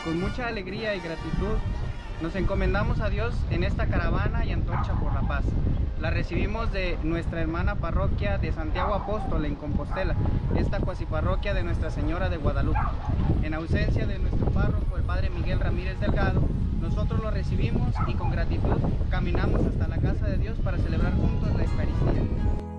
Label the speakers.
Speaker 1: Con mucha alegría y gratitud nos encomendamos a Dios en esta caravana y antorcha por la paz. La recibimos de nuestra hermana parroquia de Santiago Apóstol en Compostela, esta cuasiparroquia de Nuestra Señora de Guadalupe. En ausencia de nuestro párroco, el Padre Miguel Ramírez Delgado, nosotros lo recibimos y con gratitud caminamos hasta la casa de Dios para celebrar juntos la Eucaristía.